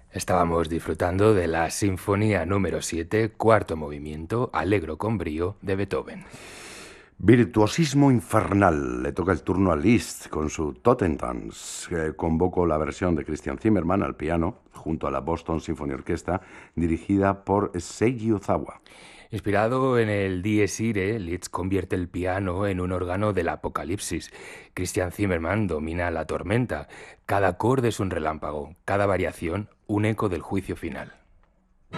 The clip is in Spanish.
Estábamos disfrutando de la Sinfonía número 7, cuarto movimiento, Allegro con brío, de Beethoven. Virtuosismo infernal. Le toca el turno a Liszt con su Totentanz. Convoco la versión de Christian Zimmermann al piano, junto a la Boston Symphony Orchestra, dirigida por Seiji Ozawa. Inspirado en el Dies Irae, Liszt convierte el piano en un órgano del apocalipsis. Christian Zimmermann domina la tormenta. Cada acorde es un relámpago, cada variación un eco del juicio final.